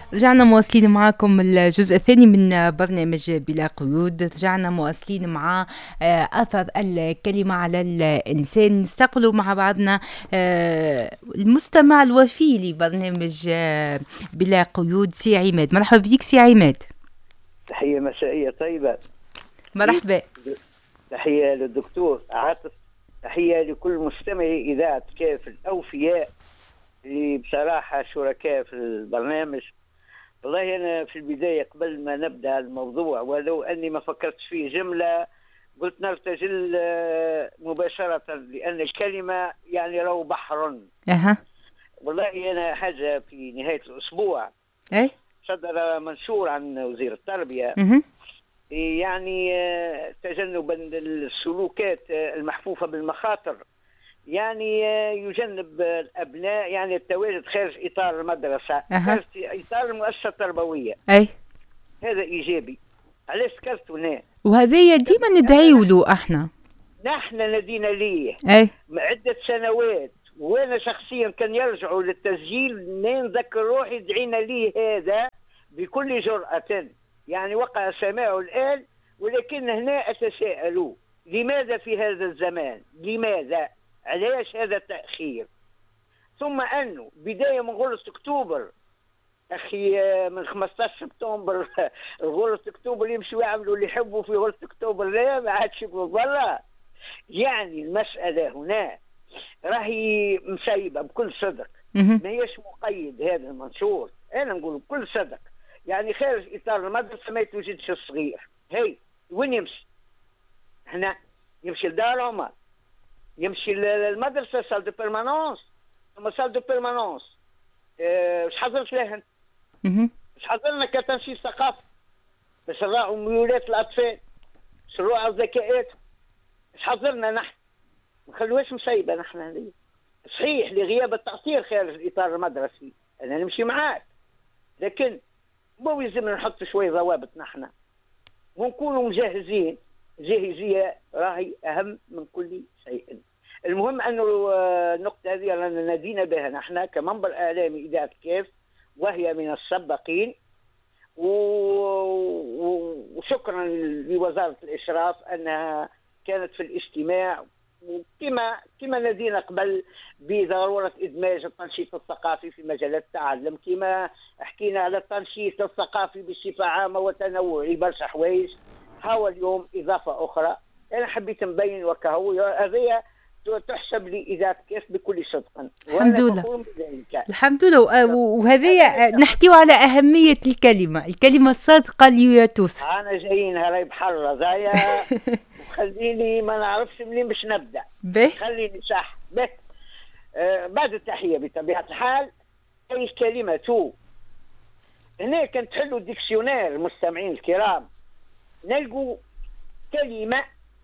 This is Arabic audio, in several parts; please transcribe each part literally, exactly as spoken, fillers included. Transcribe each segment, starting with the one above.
رجعنا مواصلين معاكم الجزء الثاني من برنامج بلا قيود. رجعنا مواصلين مع أثر الكلمة على الإنسان. نستقبلوا مع بعضنا المستمع الوفي لبرنامج بلا قيود سي عماد. مرحبا بك سي عماد. تحية مسائية طيبة. مرحبا. تحية للدكتور عاطف، تحية لكل مستمعي إذاعة كاف الأوفياء اللي بصراحة شركاء في البرنامج. والله أنا في البداية قبل ما نبدأ الموضوع، ولو أني ما فكرت فيه جملة، قلت نرتجل مباشرة، لأن الكلمة يعني رو بحر. أها. والله أنا حاجة في نهاية الأسبوع أي صدر منشور عن وزير التربية مه. يعني تجنبا السلوكات المحفوفة بالمخاطر، يعني يجنب الأبناء يعني التواجد خارج إطار المدرسة، أه. خارج إطار المؤسسة التربوية. أي هذا إيجابي. علاش ذكرت هنا؟ وهذا ديما ندعيو له احنا. نحن ندينا ليه أي عدة سنوات، وأنا شخصيا كان يرجعوا للتسجيل نذكر روحي دعينا ليه هذا بكل جرأة، يعني وقع سماعه الآن. ولكن هنا أتساءل لماذا في هذا الزمان؟ لماذا؟ علاش هذا التأخير؟ ثم أنه بداية من غرس أكتوبر، أخي، من خمسة عشر سبتمبر غرس أكتوبر يمشوا يعملوا اللي يحبوا في غرس أكتوبر، لا ما عادش يبقوا برا. يعني المسألة هنا راهي مسيبة بكل صدق، ما هيش مقيد هذا المنشور. أنا نقول بكل صدق، يعني خارج إطار المدرسة ما يتوجدش الصغير. هي وين يمشي؟ هنا يمشي لدارهم، يمشي للمدرسة سال دو بيرمانونس. ثم سال دو بيرمانونس اش حضرت لهن؟ اش حضرنا كتنشيط ثقافي باش نراعوا ميولات الأطفال، باش نراعوا ذكاءاتهم. اش حضرنا نحن؟ ما نخلوهاش مسيبة نحن. هذه صحيح لغياب التأثير خارج الإطار المدرسي، أنا نمشي معاك، لكن مو يلزم نحط شوية ضوابط نحن ونكونوا مجهزين. جاهزية راهي أهم من كل شيء. المهم أنه النقطة هذه رانا نادينا بها نحن كمنبر إعلامي إذاعة كاف، وهي من السباقين، وشكرا لوزارة الإشراف أنها كانت في الاجتماع، وكما كما نادينا قبل بضرورة إدماج التنشيط الثقافي في مجالات التعلم، كما حكينا على التنشيط الثقافي بصفة عامة وتنوعي برشا حوايج. هاو اليوم إضافة أخرى أنا حبيت نبين وكهو هذه تحسب لإذاعة كاف بكل صدق. الحمد لله الحمد لله. وهذه نحكيو على أهمية الكلمة، الكلمة الصادقة اللي توصل. أنا جايين هراي بحر زايا وخليني ما نعرفش منين باش نبدأ. به خليني صح به. آه بعد التحية بطبيعة الحال. أي كلمة تو هنا كنت تحلوا الديكسيونير المستمعين الكرام، نلقوا كلمة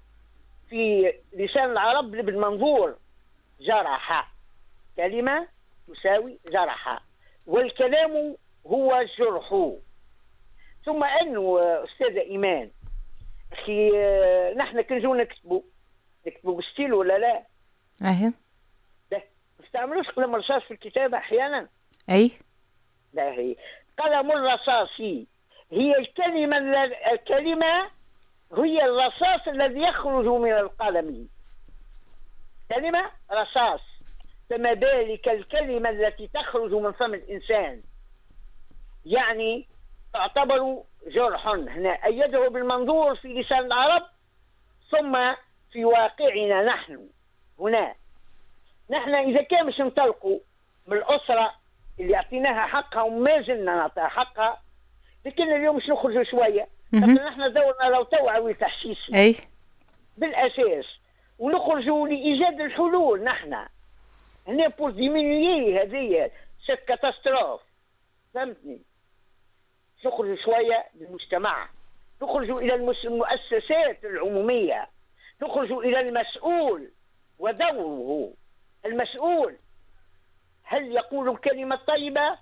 في لسان العرب بالمنظور جرح، كلمة تساوي جرح، والكلام هو الجرح. ثم أنه أستاذ إيمان أخي، نحن كنجو نكتبوا نكتبوا بالستيل ولا لا؟ أيه. لا نستعملوش قلم رصاص في الكتابة أحيانا. أي. لا، هي قلم الرصاصي هي الكلمة الكلمة هي الرصاص الذي يخرج من القلم. كلمة رصاص، فما بالك الكلمة التي تخرج من فم الإنسان، يعني تعتبر جرح. هنا أيده بالمنظور في لسان العرب، ثم في واقعنا نحن هنا. نحن إذا كان مش نطلقوا من الأسرة اللي أعطيناها حقها وما زلنا نعطيها حقها، لكن اليوم مش نخرجوا شوية. نحن دورنا لو توعوي تحسيسي أي بالأساس، ونخرجوا لإيجاد الحلول. نحن هنا بور ديمينيي هذه سيت كاتاستروف، فهمتني؟ نخرجوا شوية للمجتمع، نخرجوا إلى المؤسسات العمومية، نخرجوا إلى المسؤول ودوره. المسؤول هل يقول الكلمة الطيبة؟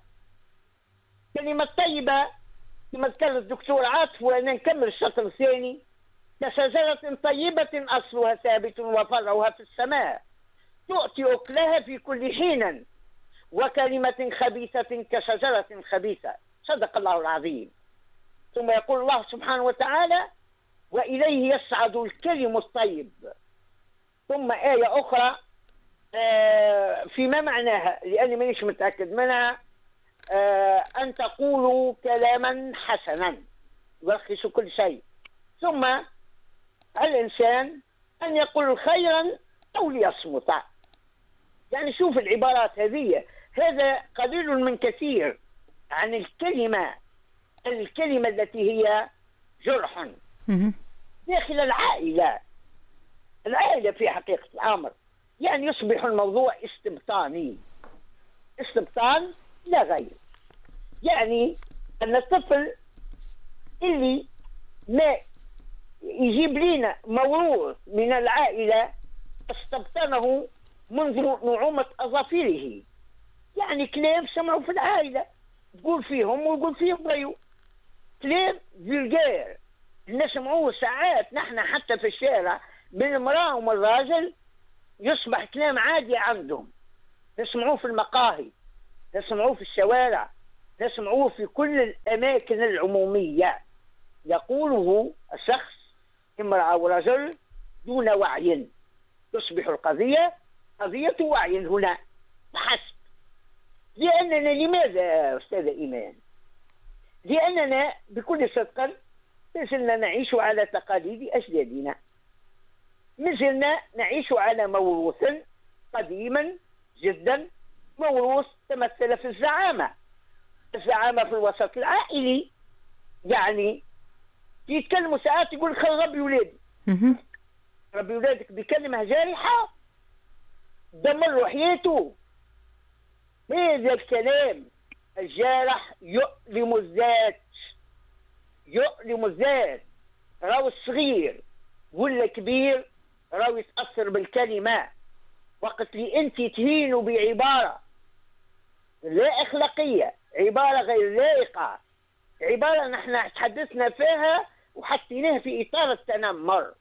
كلمة طيبة كما ذكر الدكتور عاطف، وأنا نكمل الشطر الثاني: كشجرة طيبة أصلها ثابت وفرعها في السماء، تؤتي أكلها في كل حين، وكلمة خبيثة كشجرة خبيثة. صدق الله العظيم. ثم يقول الله سبحانه وتعالى: وإليه يصعد الكلم الطيب. ثم آية أخرى فيما معناها لأني مانيش متأكد منها: أن تقولوا كلاما حسنا يلخص كل شيء. ثم الإنسان أن يقول خيرا أو ليصمت. يعني شوف العبارات هذه، هذا قليل من كثير عن الكلمة الكلمة التي هي جرح داخل العائلة. العائلة في حقيقة الأمر يعني يصبح الموضوع استبطاني، استبطان لا غير. يعني أن الطفل اللي ما يجيب لنا موروث من العائلة استبطنه منذ نعومة أظافره. يعني كلام سمعوا في العائلة تقول فيهم ويقول فيهم غيره، كلام فيلجير نسمعوه ساعات نحن حتى في الشارع من المرأة ومن الراجل، يصبح كلام عادي عندهم. تسمعوه في المقاهي، تسمعوه في الشوارع، تسمعوه في كل الأماكن العمومية، يقوله الشخص امرأة ورجل دون وعي. تصبح القضية قضية وعي هنا فحسب. لأننا لماذا أستاذ إيمان؟ لأننا بكل صدق لازلنا نعيش على تقاليد أجدادنا، مازلنا نعيش على موروث قديما جدا، موروث تمثل في الزعامة. الزعامة في الوسط العائلي، يعني يتكلموا ساعات يقول خل ربي ولادي، ربي ولادك بكلمة جارحة دمر حياته. هذا الكلام الجارح يؤلم الذات، يؤلم الذات. راهو الصغير ولا كبير راهو يتأثر بالكلمة. وقت اللي انت تهينوا بعبارة لا أخلاقية، عبارة غير لائقة، عبارة نحن تحدثنا فيها وحطيناها في إطار التنمر،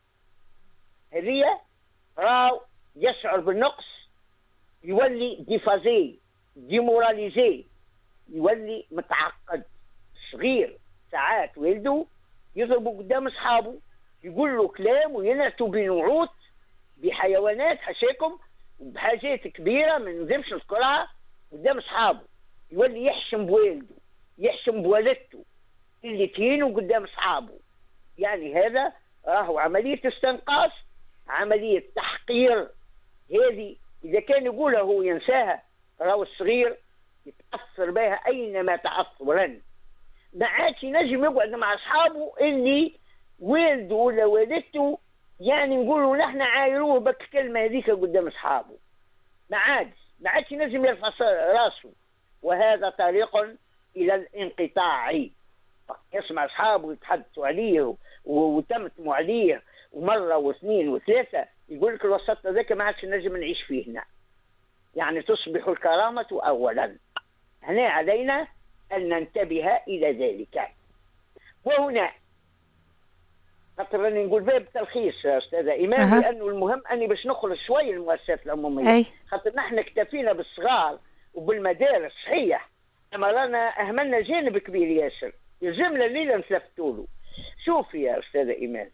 هذه راهو يشعر بالنقص، يولي ديفازي ديموراليزي، يولي متعقد. صغير ساعات والده يضربه قدام اصحابه، يقول له كلام وينعتوا بنعوت بحيوانات حشاكم وبحاجات كبيره ما نلزمش نذكرها قدام اصحابه، يولي يحشم بوالده، يحشم بوالدته اللي تهينوا قدام اصحابه. يعني هذا راهو عمليه استنقاص، عمليه تحقير. هذه اذا كان يقولها هو ينساها، راهو الصغير يتاثر بها اينما تاثرا. ما عادش ينجم يقعد مع اصحابه اللي والده ولا والدته يعني نقولوا نحن عايروه بك كلمه هذيك قدام اصحابه. ما عادش ما عادش ينجم يرفع راسه، وهذا طريق الى الانقطاع. يسمع اصحابه يتحدثوا عليه وتمتموا عليه ومره واثنين وثلاثه، يقول لك الوسط هذاك ما عادش نجم نعيش فيه هنا. يعني تصبح الكرامه اولا. هنا علينا ان ننتبه الى ذلك. وهنا خاطر راني نقول باب تلخيص استاذه ايمان، أه. لانه المهم اني باش نخرج شوي المؤسسات العموميه، أي. خاطر نحن اكتفينا بالصغار وبالمدارس صحيح، اما رانا اهملنا جانب كبير ياسر يلزمنا الليله نتلفتوا له. شوفي يا استاذه ايمان،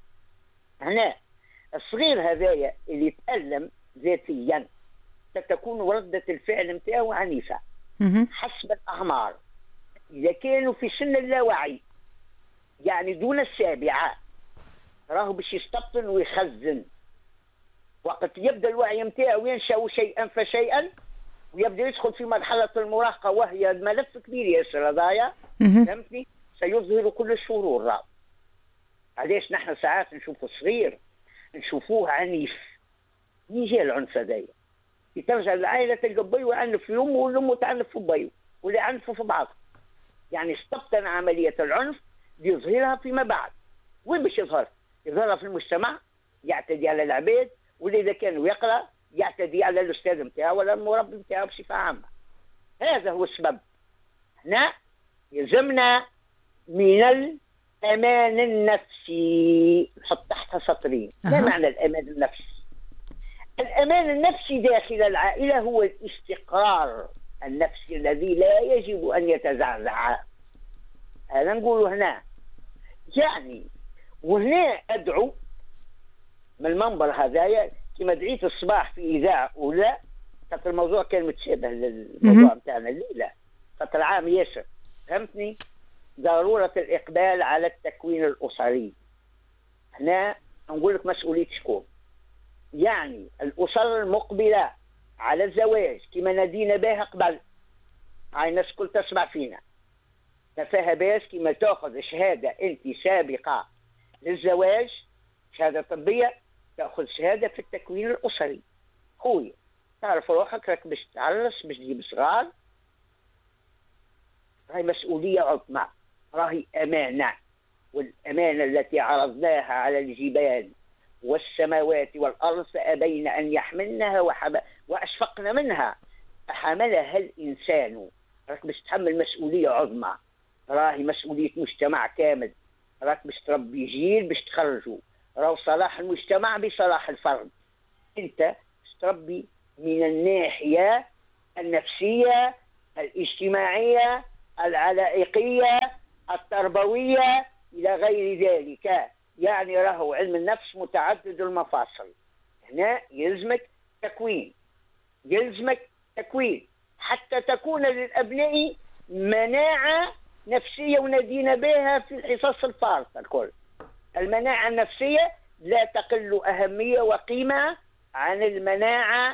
هنا الصغير هذايا اللي يتالم ذاتيا ستكون ردة الفعل نتاعو عنيفة حسب الأعمار. إذا كانوا في سن اللاوعي يعني دون السابعة راهو باش يستبطن ويخزن. وقت يبدأ الوعي نتاعو ينشأ شيئا فشيئا ويبدأ يدخل في مرحلة المراهقة، وهي ملف كبير ياسر هذايا، فهمتني؟ سيظهر كل الشرور. راهو علاش نحن ساعات نشوف الصغير نشوفوه عنيف. مين جا العنف هذايا؟ ترجع العائله تلقى بيو يعنف في امه والام تعنف في بيو ولا يعنفوا في بعض. يعني استبطن عمليه العنف ليظهرها فيما بعد. وين باش يظهر؟ يظهرها في المجتمع، يعتدي على العباد، ولا اذا كان يقرا يعتدي على الاستاذ نتاعو ولا المربي نتاعو بصفه عامه. هذا هو السبب. هنا يلزمنا من الامان النفسي، نحط تحتها سطرين. أه. ما معنى الامان النفسي؟ الأمان النفسي داخل العائلة هو الاستقرار النفسي الذي لا يجب أن يتزعزع. هذا نقوله هنا. يعني وهنا أدعو من المنبر هذايا كما دعيت الصباح في إذاعة أولى، خاطر الموضوع كان متشابه للموضوع نتاعنا الليلة، خاطر عام ياسر، فهمتني؟ ضرورة الإقبال على التكوين الأسري. هنا نقول لك مسؤولية شكون؟ يعني الأسر المقبلة على الزواج كما نادينا بها قبل، هاي الناس كل تسمع فينا، ما فيها باس كما تاخذ شهادة أنت سابقة للزواج، شهادة طبية، تاخذ شهادة في التكوين الأسري. خويا تعرف روحك راك باش تعرس، باش تجيب صغار، هاي مسؤولية عظمى، راهي أمانة، والأمانة التي عرضناها على الجبال والسماوات والأرض فأبين أن يحملنها وحب... وأشفقن منها فحملها الإنسان. راك باش تحمل مسؤولية عظمى، راهي مسؤولية مجتمع كامل، راك باش تربي جيل باش تخرجوا، راهو صلاح المجتمع بصلاح الفرد. أنت باش تربي من الناحية النفسية الاجتماعية العلائقية التربوية إلى غير ذلك. يعني راهو علم النفس متعدد المفاصل، هنا يلزمك تكوين، يلزمك تكوين حتى تكون للأبناء مناعة نفسية، ونادينا بها في الحصص الفارطة الكل. المناعة النفسية لا تقل أهمية وقيمة عن المناعة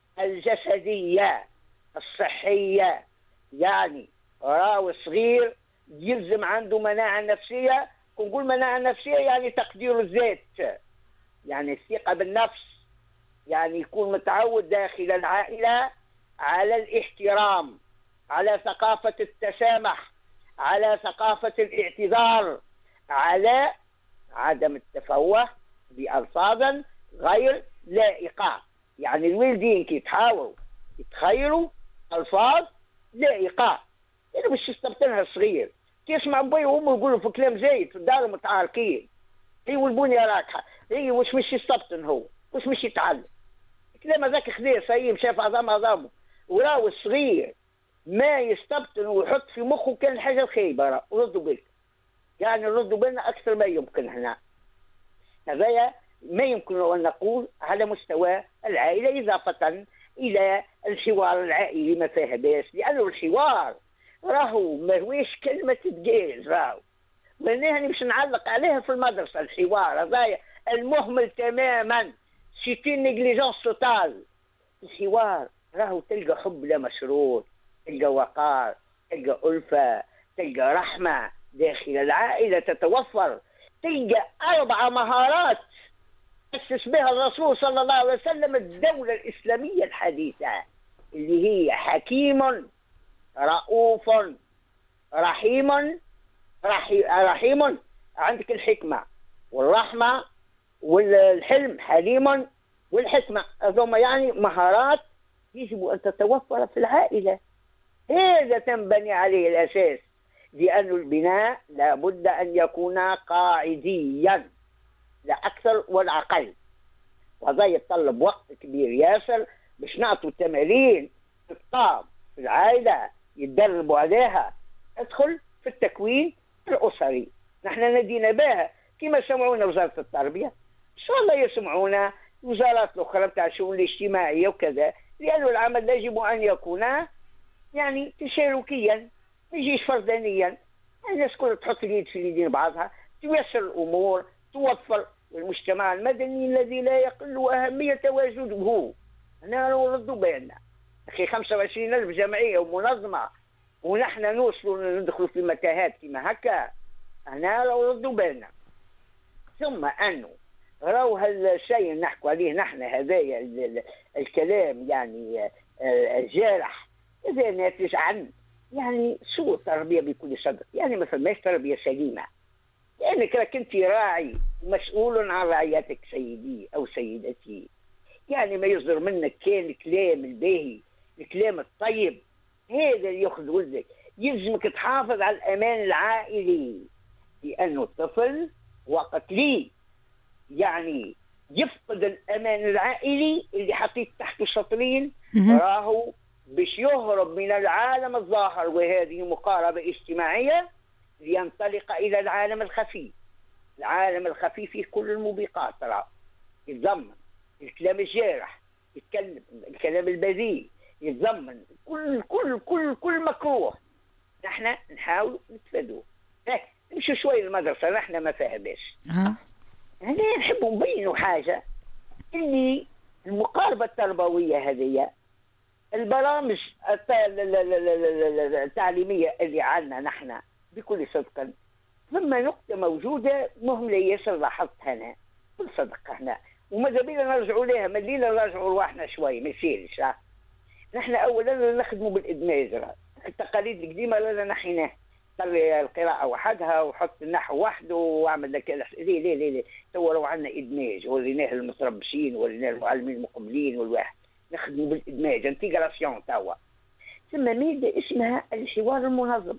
الجسدية الصحية. يعني راو صغير يلزم عنده مناعة نفسية، ونقول مناعة نفسية يعني تقدير الذات، يعني الثقة بالنفس، يعني يكون متعود داخل العائلة على الاحترام، على ثقافة التسامح، على ثقافة الاعتذار، على عدم التفوه بألفاظ غير لائقة. يعني الوالدين كي يتحاولوا يتخيلوا ألفاظ لائقة، يعني مش يستبطنها صغير تسمع بي وامه يقولوا في كلام زايد في الدار متعاركين، هي والبنية راكحة، هي وش مش يستبطن، هو وش مش يتعلم كلام هذاك خذيه صايم شاف عظام عظامه، وراو الصغير ما يستبطن ويحط في مخه كان حاجة الخيبة. ردوا بالك، يعني ردوا بالنا أكثر ما يمكن. هنا هذايا ما يمكن أن نقول على مستوى العائلة، إضافة إلى الحوار العائلي ما فيه باس، لأنه الحوار راهو ما هويش كلمة تتجاز، راهو يعني باش نعلق عليها في المدرسة. الحوار هذايا المهمل تماما، سيتي نيجليجونس توتال. الحوار راهو تلقى حب لا مشروط، تلقى وقار، تلقى ألفة، تلقى رحمة داخل العائلة تتوفر، تلقى أربع مهارات أسس بها الرسول صلى الله عليه وسلم الدولة الإسلامية الحديثة، اللي هي حكيم، رؤوف، رحيم. رحي... رحيم عندك الحكمة والرحمة والحلم، حليم والحكمة، هذوما يعني مهارات يجب أن تتوفر في العائلة. هذا تنبني عليه الأساس، لأن البناء لابد أن يكون قاعديا لا أكثر ولا أقل، وهذا يتطلب وقت كبير ياسر باش نعطوا تمارين تقام في العائلة يتدربوا عليها. ادخل في التكوين الأسري، نحن ندينا بها كما سمعونا وزارة التربية، إن شاء الله يسمعونا وزارات الأخرى بتاع الشؤون الاجتماعية وكذا، لأن العمل يجب أن يكون يعني تشاركيا، ما يجيش فردانيا. الناس كلها تحط اليد في اليدين بعضها، تيسر الأمور، توفر المجتمع المدني الذي لا يقل أهمية تواجده. هنا نردوا بالنا أخي خمسة وعشرين ألف جمعية ومنظمة ونحن نوصل ندخل في متاهات كما هكا، هنا لو ردوا بالنا. ثم أنه راو هالشيء نحكوا عليه نحن هذايا الكلام يعني الجارح، إذا ناتج عن يعني سوء تربية بكل صدق، يعني ما فماش تربية سليمة، لأنك راك أنت راعي ومسؤول عن رعيتك سيدي أو سيدتي، يعني ما يصدر منك كان الكلام الباهي، الكلام الطيب، هذا اللي يأخذ ولدك. يلزمك تحافظ على الأمان العائلي، لأنه الطفل وقت لي يعني يفقد الأمان العائلي اللي حطيت تحته سطرين، راهو باش يهرب من العالم الظاهر، وهذه مقاربة اجتماعية لينطلق إلى العالم الخفي. العالم الخفي فيه كل الموبقات، ترى يتضمن الكلام الجارح، يتكلم الكلام البذيء، يتضمن كل كل كل كل مكروه. نحن نحاول نتفادوه. نمشي شوي المدرسة، نحن ما فاهمش. ها هنا نحب نبينوا حاجة، اللي المقاربة التربوية هذه، البرامج التعليمية اللي عندنا نحن بكل صدق، ثم نقطة موجودة مهمة ياسر لاحظتها أنا بكل صدق هنا، وماذا بينا نرجعوا لها، ما لينا نرجعوا رواحنا شوي، ما يصيرش. نحن أولا نخدموا بالإدماج، التقاليد القديمة لنا نحيناها، خلي القراءة وحدها وحط النحو وحده واعمل لك ليه ليه ليه ليه تو راهو عندنا إدماج، وريناه للمتربصين وريناه للمعلمين المقبلين والواحد، نخدموا بالإدماج انتيغراسيون توا. ثم مادة اسمها الحوار المنظم.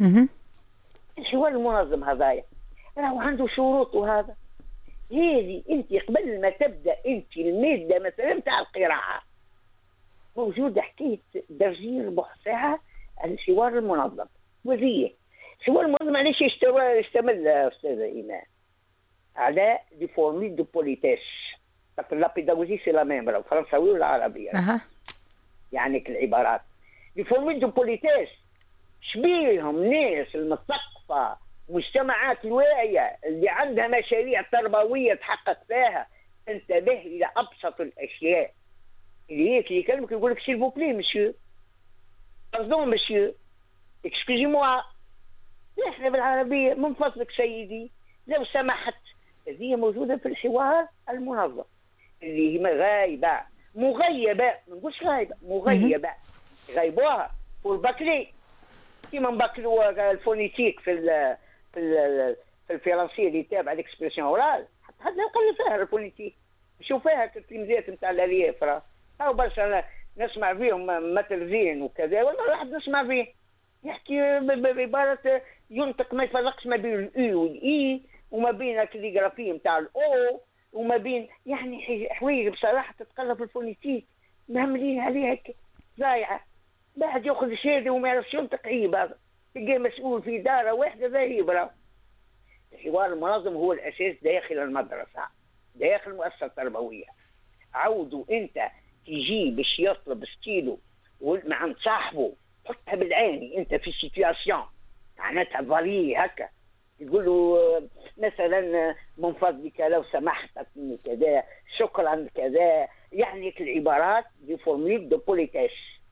الحوار المنظم هذايا راهو عنده شروط، وهذا هذه انت قبل ما تبدا انت الماده مثلا نتاع القراءه موجوده حكايه درجين ربع ساعه على الحوار المنظم. وذيه الحوار المنظم علاش يشتمل استاذه ايمان؟ على دي فورميل دو بوليتيس، لا بيداغوجي سي لا ميم، الفرنساوي ولا العربيه. أه. يعني العبارات دي فورميل دو بوليتيس شبيهم ناس المثقفه، مجتمعات الواعيه اللي عندها مشاريع تربويه تحقق فيها، تنتبه الى ابسط الاشياء. اللي هيك اللي يكلمك يقول لك سيل فو بلي مسيو، باردون مسيو، اكسكوزي موا، احنا بالعربيه من فضلك سيدي لو سمحت. هذه موجوده في الحوار المنظم اللي هي غايبه مغيبه، ما نقولش غايبه، مغيبه غايبوها والبكلي كيما نبكلوا الفونيتيك في ال في ال في الفرنسيه اللي تابع ليكسبرسيون اورال، حتى حد لا يقل فيها الفونيتيك، نشوف فيها التلميذات نتاع الالياف، راه هاو برشا نسمع فيهم مثل زين وكذا، ولا واحد نسمع فيه يحكي بعباره ينطق ما يفرقش ما بين الاي والاي، وما بين الكاليغرافيه نتاع الاو، وما بين يعني حوايج بصراحه تتقلب في الفونيتيك مهملين عليها ضايعه. واحد ياخذ شهاده وما يعرفش ينطق عيب، هذا تلقاه مسؤول في داره واحده ذهيب. راه الحوار المنظم هو الاساس داخل المدرسه، داخل المؤسسه التربويه. عودوا انت تجي باش يطلب ستيلو مع صاحبه، حطها بالعاني انت في سيتياسيون معناتها فالي هكا، يقول له مثلا من فضلك لو سمحت كذا، شكرا كذا، يعني العبارات دي فورميل دو بوليتيس.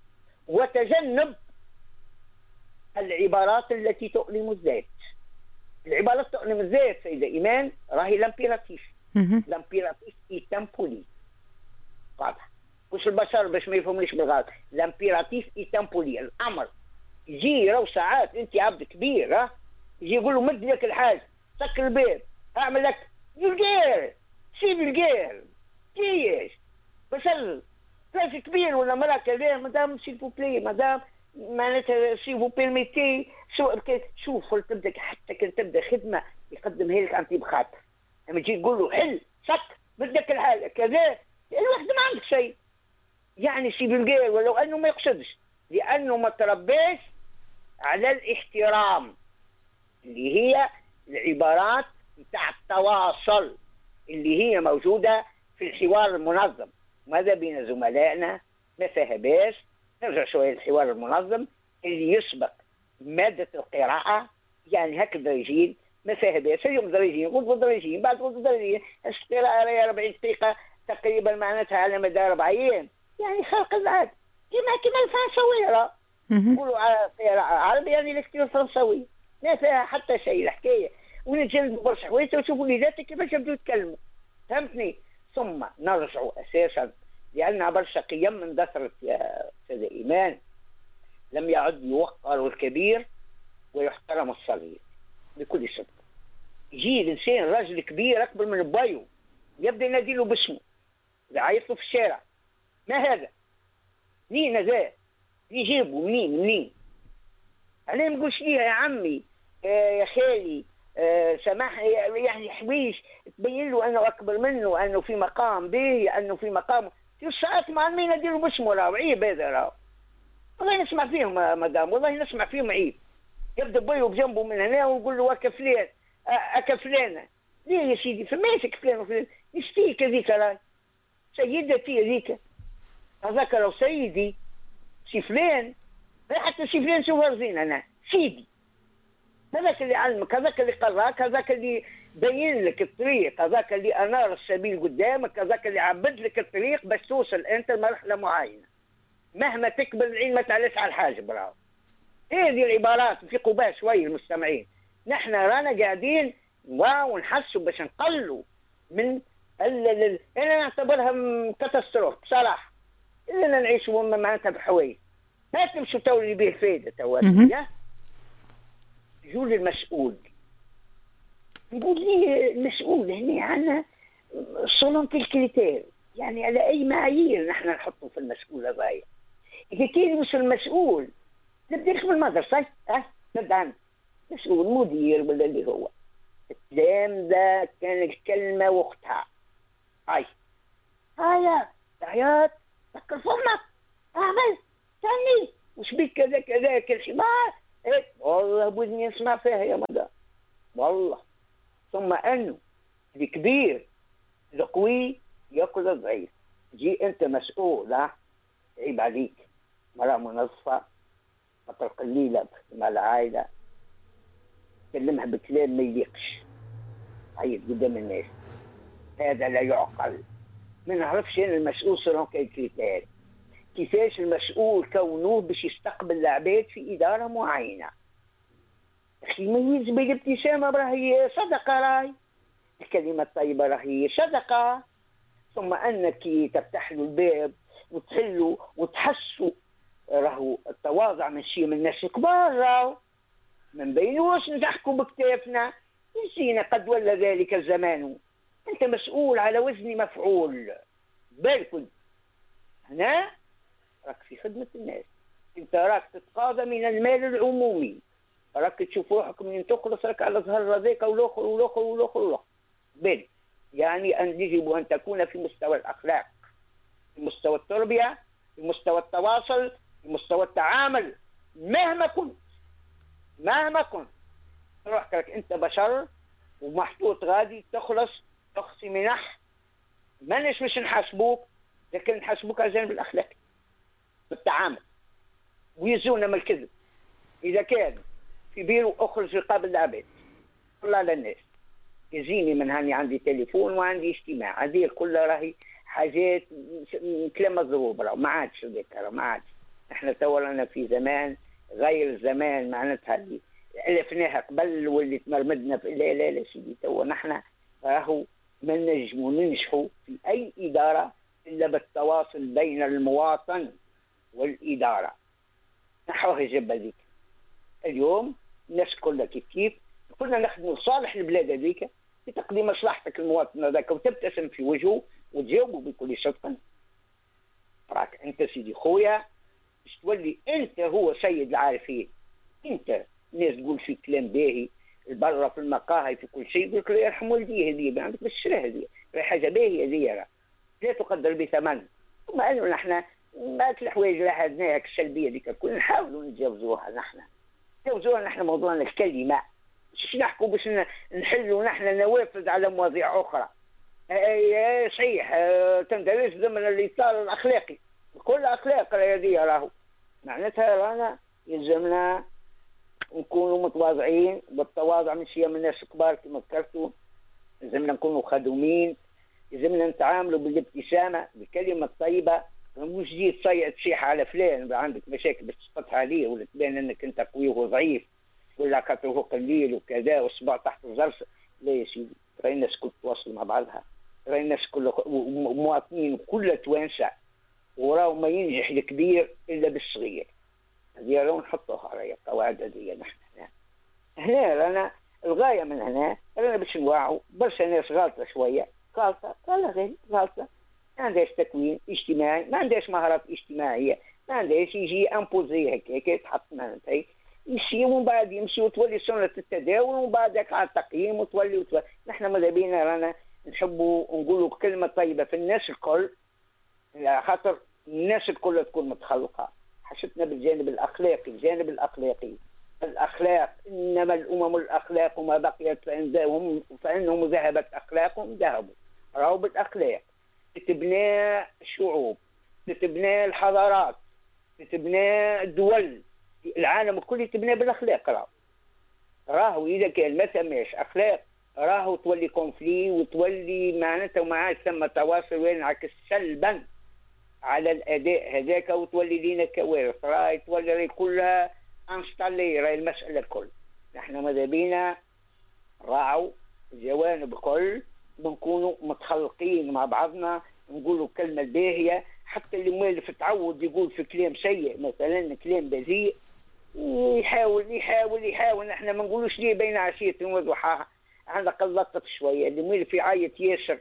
وتجنب العبارات التي تؤلم الذات. العبارات تؤلم الذات سيدة إيمان راهي لامبيراتيف، لامبيراتيف إيتام بولي، واضح؟ مش البشر باش ما يفهمنيش بالغلط، لامبيراتيف إيتام بولي، الأمر يجي راهو ساعات أنت عبد كبير، ها يجي يقول له مد لك الحاج، سك الباب، أعمل لك فولجير، سيب الجير، كيش بسل راجل كبير ولا مرأة كذا، مدام سيل فو بلي، مدام معناتها سي فو بيرميتي، شوف تبدا حتى كان تبدا خدمه يقدمها لك عن طيب خاطر، لما تجي تقول له حل سك بدك الحاله كذا، الواحد ما عندك شيء، يعني سي بالغير ولو انه ما يقصدش، لانه ما تربيش على الاحترام اللي هي العبارات بتاع التواصل اللي هي موجوده في الحوار المنظم. ماذا بين زملائنا ما فهماش. نرجع شويه للحوار المنظم اللي يسبق ماده القراءه، يعني هكا درجين ما فهماش، اليوم درجين غدوه درجين بعد غدوه درجين، القراءه راهي أربعين دقيقه تقريبا معناتها على مدى اربع ايام، يعني خلق العاد كما كما الفرنساويه راه يقولوا قراءه عربي يعني لكتير فرنساوي ما فيها حتى شيء الحكايه، ونتجلدوا برشا حوايج وتشوفوا وليداتك كيفاش يبداو يتكلموا، فهمتني؟ ثم نرجع اساسا لان برشا قيم اندثرت يا استاذ ايمان، لم يعد يوقر الكبير ويحترم الصغير بكل صدق. يجي الانسان راجل كبير اكبر من بايو يبدا ينادي له باسمه، يعيط له في الشارع، ما هذا؟ منين هذا؟ يجيبه منين منين؟ علاه ما نقولش ليها يا عمي آه يا خالي آه سماح، يعني حوايج تبين له انه اكبر منه، انه في مقام به، انه في مقام في ساعات مع مين يديروا باسمه، راهو عيب هذا، راهو والله نسمع فيهم مدام، والله نسمع فيهم عيب، يبدا بيه بجنبه من هنا ويقول له وك فلان اك فلانه. ليه يا سيدي فماشك فلان وفلان يشتيك هذيك راي سيدتي هذيك هذاك لو سيدي سي فلان حتى سي فلان شو فرزين انا سيدي هذاك اللي علمك هذاك اللي قراك هذاك اللي بين لك الطريق هذاك اللي انار السبيل قدامك هذاك اللي عبد لك الطريق باش توصل انت لمرحله معينه. مهما تكبر العين ما تعلش على الحاجه براو. هذه العبارات في قباء شوي المستمعين. نحن رانا قاعدين واو نحسوا باش نقلوا من ال ال انا نعتبرها كاتاستروف بصراحه. الا نعيشوا معناتها بحوايج. ما تمشوا تو اللي بيه فايده تو يا يقول المسؤول نقول لي المسؤول هنا عندنا صالون الكريتير يعني على اي معايير نحن نحطه في المسؤول هذايا. اذا كان مش المسؤول نبدا لك بالمدرسه اه تبدا مسؤول مدير ولا اللي هو الكلام ده كان الكلمه وقتها. هاي هيا حياة فكر فمك اعمل ثاني وش بيك كذا كذا كالحمار إيه؟ والله بودني اسمع فيها يا مدى والله. ثم انه الكبير القوي ياكل الضعيف. جي انت مسؤول ها عيب عليك. مرأة منظفة فترة قليلة مع العائلة تكلمها بكلام ما يليقش عيط قدام الناس. هذا لا يعقل. ما نعرفش انا المسؤول صار كيفاش كيفاش المسؤول كونه باش يستقبل العباد في إدارة معينة. أخي يميز بالابتسامة راهي صدقة راهي الكلمة الطيبة راهي صدقة. ثم أنك تفتح له الباب وتحله وتحسه راهو التواضع من شيء من الناس الكبار راهو ما نبينوش نضحكوا بكتافنا. نسينا قد ولا ذلك الزمان. أنت مسؤول على وزن مفعول. بالكل هنا راك في خدمة الناس. انت راك تتقاضى من المال العمومي. راك تشوف روحك من تخلص راك على ظهر هذاك والاخر والاخر والاخر والاخر. بل يعني ان يجب ان تكون في مستوى الاخلاق في مستوى التربية في مستوى التواصل في مستوى التعامل. مهما كنت مهما كنت روحك لك انت بشر ومحطوط غادي تخلص تخصي منح. ماناش باش نحاسبوك لكن نحاسبوك على الجانب الاخلاقي بالتعامل ويزونا من الكذب. اذا كان في بيرو اخرج رقاب العباد والله للناس يجيني من هاني عندي تليفون وعندي اجتماع. هذه كلها راهي حاجات كلام مضروب راه ما عادش ذيك راه ما عادش. احنا تو رانا في زمان غير الزمان معناتها اللي الفناها قبل واللي تمرمدنا في لا لا لا سيدي. تو نحن راهو ما نجموا ننجحوا في اي اداره الا بالتواصل بين المواطن والإدارة. نحوها جبه ذيك اليوم الناس كلها كيف كيف كلنا نخدموا لصالح البلاد هذيك في تقديم مصلحتك المواطن هذاك وتبتسم في وجهه وتجاوبه بكل صدق. راك انت سيدي خويا باش تولي انت هو سيد العارفين. انت الناس تقول في كلام باهي البرة في المقاهي في كل شيء يقول لك يرحم والديه هذه عندك بالشراه هذه حاجه باهيه هذه لا تقدر بثمن. ثم انه نحن ما الحوايج اللي عندناها السلبيه ديك الكل نحاولوا نتجاوزوها. نحن نتجاوزوها نحن موضوعنا الكلمه باش نحكوا باش نحلوا نحن نوافذ على مواضيع اخرى. اي صحيح تندرج ضمن الاطار الاخلاقي كل اخلاق هذه راهو معناتها رانا يلزمنا نكونوا متواضعين. والتواضع من شيء من الناس الكبار كما ذكرتوا. يلزمنا نكونوا خدومين. يلزمنا نتعاملوا بالابتسامه بالكلمه الطيبه. مش جي تصيح تشيح على فلان عندك مشاكل باش تسقط عليه ولا تبان انك انت قوي وضعيف ولا خاطر قليل وكذا والصباع تحت الزرس. لا يا سيدي راهي الناس كل تواصل مع بعضها. راهي الناس كل مواطنين كلها توانسه وراهو ما ينجح الكبير الا بالصغير. هذه راهو نحطوها راهي القواعد هذه. نحن هنا هنا رانا الغايه من هنا رانا باش نوعوا برشا ناس غالطه شويه غالطه ولا غير غالطه ما عندهاش تكوين اجتماعي ما عندهاش مهارات اجتماعيه ما عندهاش يجي امبوزي هكاك يتحط معناتها يمشي ومن بعد يمشي وتولي سنه التداول ومن بعد يقع التقييم وتولي وتولي. نحن ماذا بينا رانا نحبوا نقولوا كلمه طيبه في الناس الكل على خاطر الناس الكل تكون متخلقه. حشتنا بالجانب الاخلاقي. الجانب الاخلاقي الاخلاق إنما الأمم الأخلاق ما بقيت فإن فإنهم ذهبت أخلاقهم ذهبوا. راهو بالأخلاق تتبنى الشعوب، تتبنى الحضارات، تتبنى الدول، العالم الكل يتبنى بالأخلاق. راهو راهو إذا كان ما ثماش أخلاق راهو تولي كونفلي وتولي معناتها وما عادش ثم تواصل وينعكس سلبا على الأداء هذاك وتولي لينا كوارث. راهي تولي كلها انستالي. راهي المسألة الكل نحن ماذا بينا راعوا الجوانب الكل، بنكونوا متخلقين مع بعضنا، نقولوا كلمة باهية. حتى اللي مالف تعود يقول في كلام سيء مثلا كلام بذيء يحاول يحاول يحاول نحن ما نقولوش ليه بين عشية وضحاها على الأقل لطف شوية. اللي مالف يعيط ياسر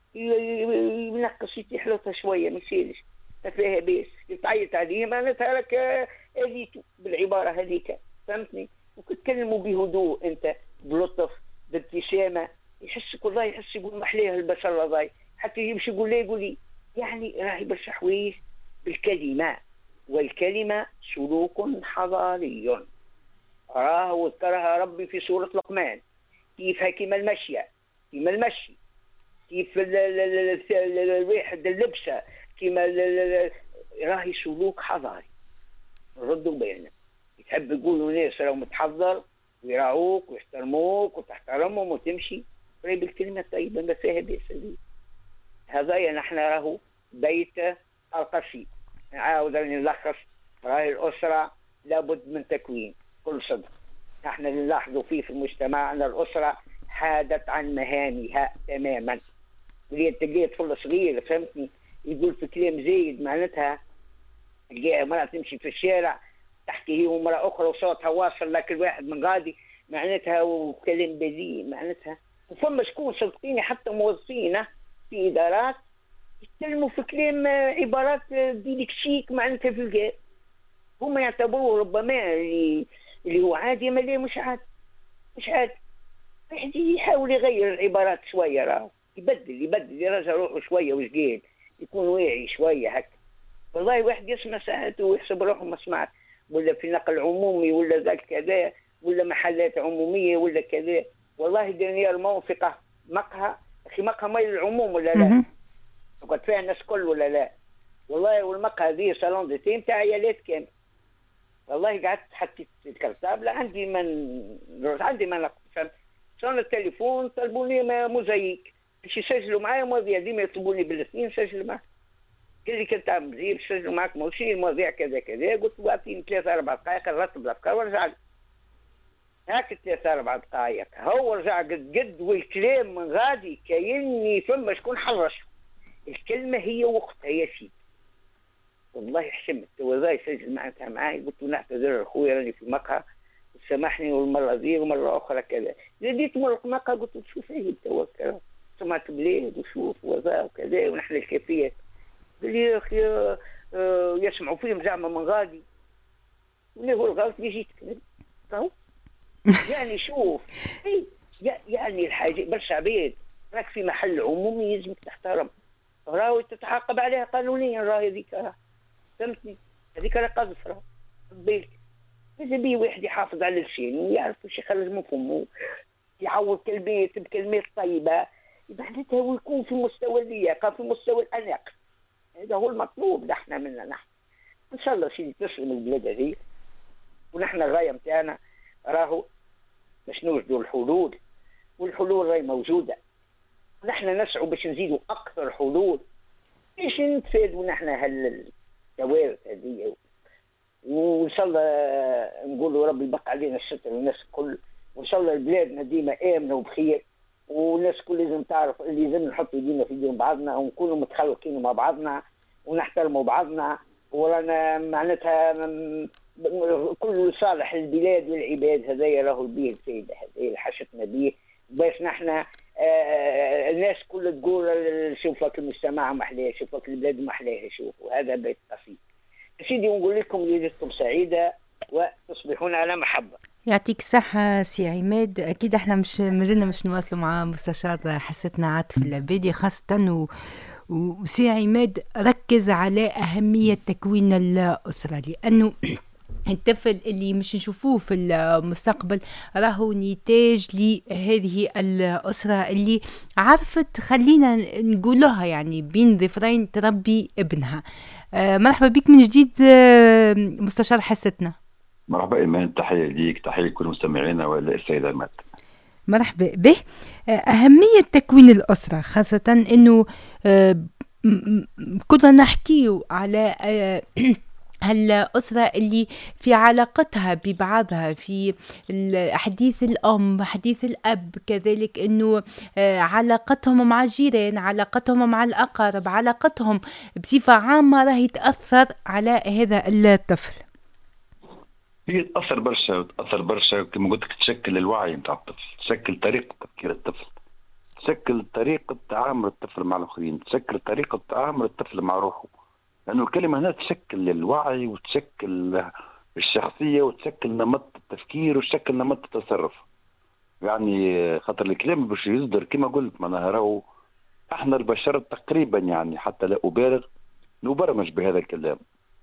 ينقص يحلطها شوية ما يسالش ما فيها بيس يتعيط عليه معناتها لك أذيته بالعبارة هذيك. فهمتني؟ وتتكلموا بهدوء أنت بلطف بابتسامة يحس والله يحس يقول محليها البشر ضاي حتى يمشي يقول لي يقول لي يعني راهي برشا حوايج بالكلمة، والكلمة سلوك حضاري. راه ذكرها ربي في سورة لقمان كيف كيما المشية كيما المشي كيف الواحد اللبسة كيما راهي سلوك حضاري. ردوا بالنا يحب يقولوا ناس راهو متحضر ويراعوك ويحترموك وتحترمهم وتمشي راهي بالكلمة الطيبة ما فيها بأس. هذايا نحن راهو بيت القصيد. نعاود راني نلخص راهي الأسرة لابد من تكوين كل صدق. نحن نلاحظوا فيه في المجتمع أن الأسرة حادت عن مهامها تماما. وليت تلقيت طفل صغير فهمتني يقول في كلام زايد معناتها تلقيها مرأة تمشي في الشارع تحكي هي ومرأة أخرى وصوتها واصل لكن واحد من غادي معناتها وكلام بذيء معناتها. وفما شكون صدقيني حتى موظفين في إدارات يتكلموا في كلام عبارات ديلكسيك معناتها فولجار. هم يعتبروه ربما اللي, اللي هو عادي ما ليه مش عادي مش عادي. واحد يحاول يغير العبارات شوية راه يبدل يبدل يرجع روحه شوية وشقيل يكون واعي شوية هكا. والله واحد يسمع ساعته ويحسب روحه ما سمعت ولا في نقل عمومي ولا ذاك كذا ولا محلات عمومية ولا كذا. والله دنيا الموثقة مقهى أخي مقهى ميل العموم ولا لا وقد فيها الناس كل ولا لا. والله والمقهى هذه صالون دي تيم تاع عيالات كامل. والله قعدت حطيت الكرتاب لا عندي من عندي من فهمت صار التليفون طلبوني موزايك باش يسجلوا معايا مواضيع ديما يطلبوني بالاثنين سجلوا معاك. قال لي كنت عم زيد سجلوا معاك موشي مواضيع كذا كذا. قلت له اعطيني ثلاثة أربع دقائق نرتب الأفكار ورجع لي. هاك ثلاثة أربع دقائق هو رجع قد قد والكلام من غادي كأني فما شكون حرش. الكلمة هي وقتها يا سيدي. والله حشمت وذا يسجل معناتها معاي قلت له نعتذر اخويا راني في مقهى سامحني والمرة ذي ومرة أخرى كذا. زديت مرة مقهى قلت له شوف هي التوكل سمعت بلاد وشوف وذا وكذا ونحن الكيفية. قال لي يا أخي آه يسمعوا فيهم زعما من غادي واللي هو الغلط يجي يتكلم. فهو يعني شوف يعني الحاجة برشا عبيد راك في محل عمومي يلزمك تحترم راهو تتعاقب عليها قانونيا. راهي هذيك فهمتني هذيك راه قذف راه بالك. لازم بيه واحد يحافظ على لسانه ويعرف واش يخرج من فمه يعوض كلمات بكلمات طيبة معناتها ويكون في مستوى اللياقة في مستوى الأناقة. هذا هو المطلوب نحن منا نحن. إن شاء الله سيدي تسلم البلاد هذه ونحن الغاية متاعنا راهو باش نوجدوا الحلول والحلول راهي موجودة. نحن نسعوا باش نزيدوا أكثر حلول باش نتفادوا نحن هالكوارث هذه. وإن شاء الله نقولوا ربي يبقى علينا الستر والناس الكل. وإن شاء الله بلادنا ديما آمنة وبخير والناس كل لازم تعرف اللي لازم نحط يدينا في دين بعضنا ونكونوا متخلقين مع بعضنا ونحترموا بعضنا ورانا معناتها كل صالح البلاد والعباد. هذا راهو البيه السيدة هذا اللي حشتنا به باش نحن آه الناس كل تقول شوفك المجتمع محلاه شوفك البلاد محلاها شوفوا هذا بيت قصيد. سيدي ونقول لكم ليلتكم سعيدة وتصبحون على محبة. يعطيك الصحة سي عماد. أكيد احنا مش مازلنا مش نواصلوا مع مستشار حسيتنا عاطف العبادي خاصة و... وسي عماد ركز على أهمية تكوين الأسرة لأنه الطفل اللي مش نشوفوه في المستقبل راهو نتاج لهذه الأسرة اللي عرفت، خلينا نقولها يعني بين ظفرين، تربي ابنها. آه مرحبا بك من جديد آه مستشار حستنا. مرحبا إيمان، تحية ليك، تحية لكل مستمعينا والسيدة عماد. مرحبا به. أهمية تكوين الأسرة، خاصة أنه آه كنا نحكيه على آه هالأسرة اللي في علاقتها ببعضها، في حديث الأم، حديث الأب، كذلك أنه علاقتهم مع الجيران، علاقتهم مع الأقارب، علاقتهم بصفة عامة راهي تأثر على هذا الطفل. هي تأثر برشا تأثر برشا كما قلت لك، تشكل الوعي نتاع الطفل، تشكل طريقة تفكير الطفل، تشكل طريقة تعامل الطفل مع الآخرين، تشكل طريقة تعامل الطفل مع روحه، لأنه الكلمة هنا تشكل الوعي وتشكل الشخصية وتشكل نمط التفكير وتشكل نمط التصرف. يعني خاطر الكلام باش يصدر كما قلت معناها راهو احنا البشر تقريبا، يعني حتى لا أبالغ، نبرمج بهذا الكلام.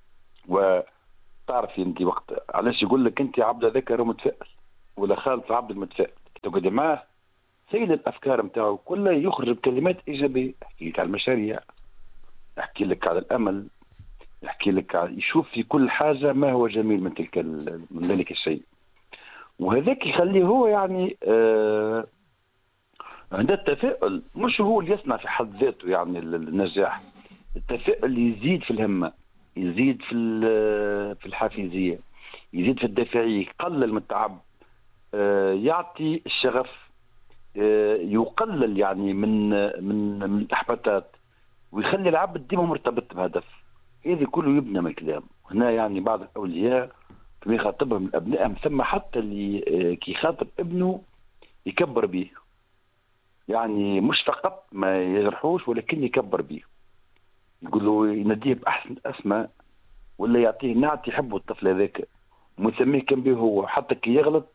وتعرف انت وقت علاش يقول لك انت عبد ذكر ومتفائل ولا خالف عبد المتفائل، تقعد معاه سيل الافكار نتاعو كلها يخرج بكلمات ايجابيه، يحكي لك على المشاريع، يحكي لك على الامل، يحكي لك على يشوف في كل حاجه ما هو جميل من تلك من ذلك الشيء. وهذاك يخليه هو يعني آه عند التفاؤل، مش هو اللي يصنع في حد ذاته يعني النجاح. التفاؤل يزيد في الهمه، يزيد في في الحافزيه، يزيد في الدافعيه، يقلل من التعب، آه يعطي الشغف، آه يقلل يعني من من من الاحباطات، ويخلي العبد ديما مرتبط بهدف. هذه كله يبنى من الكلام. هنا يعني بعض الاولياء كما يخاطبهم ابنائهم، ثم حتى اللي آه كي يخاطب ابنه يكبر به، يعني مش فقط ما يجرحوش ولكن يكبر به، يقول له يناديه باحسن اسماء، ولا يعطيه نعت يحبه الطفل هذاك ويسميه كان به هو، حتى كي يغلط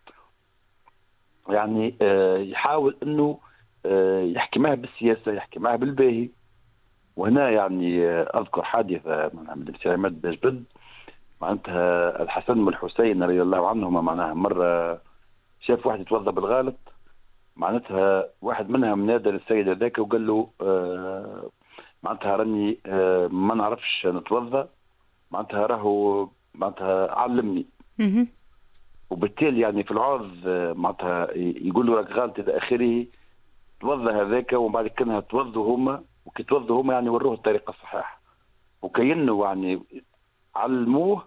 يعني آه يحاول انه آه يحكي معه بالسياسه، يحكي معه بالباهي. وهنا يعني آه اذكر حادثه من السي عماد بجبد، معناتها الحسن والحسين رضي الله عنهما، معناها مره شاف واحد يتوضا بالغلط، معناتها واحد منهم نادى للسيد هذاك وقال له آه معناتها راني آه ما نعرفش نتوضا، معناتها راهو معناتها علمني. وبالتالي يعني في العرض معناتها يقول له راك غلط الى اخره، توضا هذاك ومن بعد كانها توضوا هما، وكي توضوا هما يعني وروه الطريقه الصحيحه، وكأنه يعني علموه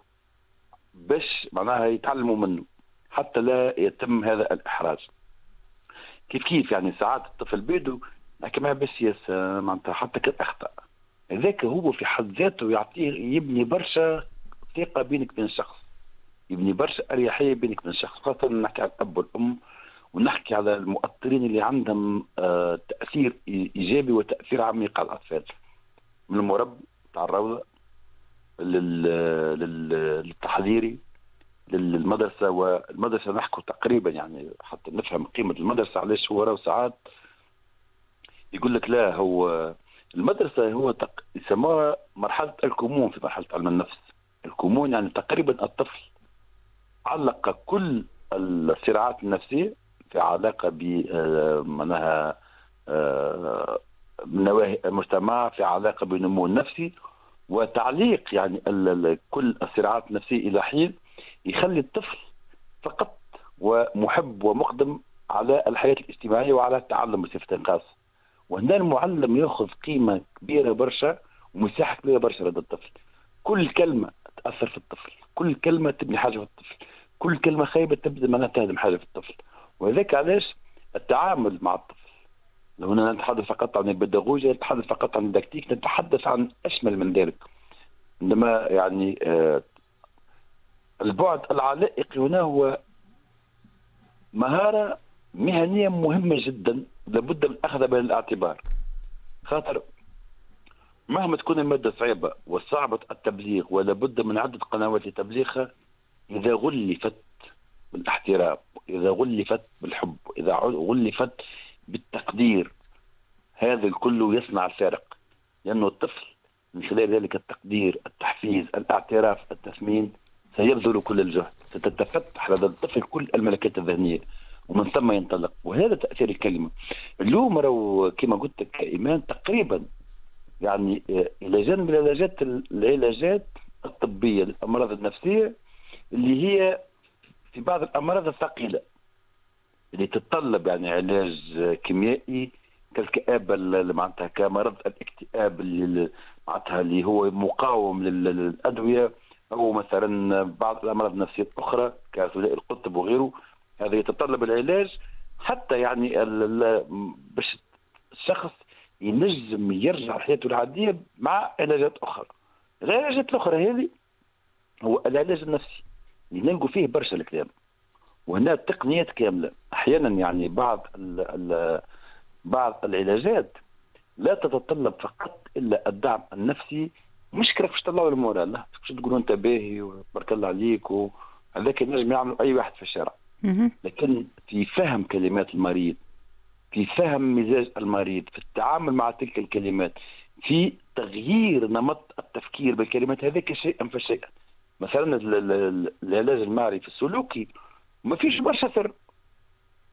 باش معناها يتعلموا منه حتى لا يتم هذا الاحراج. كيف كيف يعني ساعات الطفل بيدو نحكي معاه بالسياسه، معناتها حتى كان اخطا، هذاك هو في حد ذاته يعطيه يبني برشا ثقه بينك وبين الشخص، يبني برشا اريحيه بينك وبين الشخص، خاصه نحكي على الاب والام، ونحكي على المؤثرين اللي عندهم آه تاثير ايجابي وتاثير عميق على الاطفال، من المربي تاع الروضه للتحضيري للمدرسه. والمدرسه نحكوا تقريبا يعني حتى نفهم قيمه المدرسه، علاش هو راهو ساعات يقول لك لا، هو المدرسه هو تق... يسموها مرحله الكمون في مرحله علم النفس. الكمون يعني تقريبا الطفل علق كل الصراعات النفسيه في علاقه ب معناها نواحي المجتمع، في علاقه بالنمو النفسي، وتعليق يعني كل الصراعات النفسيه الى حين يخلي الطفل فقط ومحب ومقدم على الحياه الاجتماعيه وعلى التعلم بصفه خاصه. وهنا المعلم ياخذ قيمه كبيره برشا ومساحه كبيره برشا لدى الطفل. كل كلمه تاثر في الطفل، كل كلمه تبني حاجه في الطفل، كل كلمه خايبه تبدا معناها تهدم حاجه في الطفل. وهذاك علاش التعامل مع الطفل، لو هنا نتحدث فقط عن البيداغوجيا، نتحدث فقط عن الدكتيك، نتحدث عن اشمل من ذلك. عندما يعني آه البعد العلائقي هنا هو مهاره مهنيه مهمه جدا، لابد من اخذها بعين الاعتبار. خاطر مهما تكون الماده صعيبه وصعبه التبليغ ولا بد من عده قنوات لتبليغها، اذا غلفت بالاحترام، اذا غلفت بالحب، اذا غلفت بالتقدير، هذا الكل يصنع الفارق. لانه الطفل من خلال ذلك التقدير، التحفيز، الاعتراف، التثمين، سيبذل كل الجهد، ستتفتح لدى الطفل كل الملكات الذهنية، ومن ثم ينطلق. وهذا تأثير الكلمة. اليوم راهو كما قلت لك إيمان تقريبا يعني إلى جانب العلاجات العلاجات الطبية للأمراض النفسية اللي هي في بعض الأمراض الثقيلة اللي تتطلب يعني علاج كيميائي كالكآبة اللي معناتها كمرض الاكتئاب اللي معناتها اللي هو مقاوم للأدوية، أو مثلا بعض الأمراض النفسية الأخرى كثنائي القطب وغيره. هذا يتطلب العلاج حتى يعني باش الشخص ينجم يرجع حياته العادية مع علاجات أخرى. العلاجات الأخرى هذه هو العلاج النفسي اللي نلقوا فيه برشا الكلام، وهنا تقنيات كاملة. أحيانا يعني بعض ال ال بعض العلاجات لا تتطلب فقط إلا الدعم النفسي، مش كيف تطلعوا المورال، لا باش تقولوا انت باهي وبارك الله عليك، وهذاك ينجم يعملوا اي واحد في الشارع. لكن في فهم كلمات المريض، في فهم مزاج المريض، في التعامل مع تلك الكلمات، في تغيير نمط التفكير بالكلمات، هذاك شيئا فشيئا. مثلا العلاج المعرفي السلوكي ما فيش برشا سر،